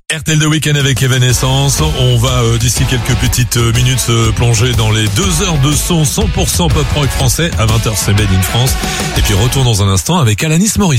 RTL de Week-end avec Evanescence. On va d'ici quelques petites minutes se plonger dans les 2 heures de son 100% pop rock français. À 20h c'est Made in France. Et puis retour dans un instant avec Alanis Morissette.